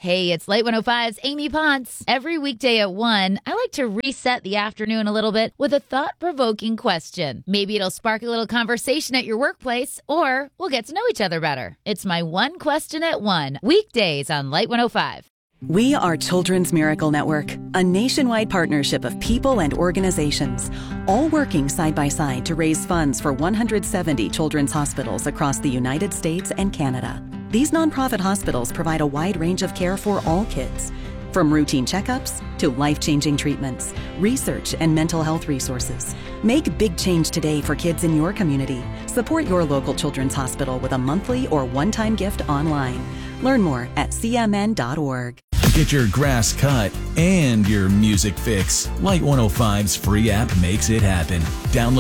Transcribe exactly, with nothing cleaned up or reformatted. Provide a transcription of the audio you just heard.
Hey, it's Light one oh five's Amy Ponce. Every weekday at one, I like to reset the afternoon a little bit with a thought-provoking question. Maybe it'll spark a little conversation at your workplace, or we'll get to know each other better. It's my one question at one, weekdays on Light one oh five. We are Children's Miracle Network, a nationwide partnership of people and organizations, all working side by side to raise funds for one hundred seventy children's hospitals across the United States and Canada. These nonprofit hospitals provide a wide range of care for all kids, from routine checkups to life-changing treatments, research, and mental health resources. Make big change today for kids in your community. Support your local children's hospital with a monthly or one-time gift online. Learn more at c m n dot org. Get your grass cut and your music fix. Light one oh five's free app makes it happen. Download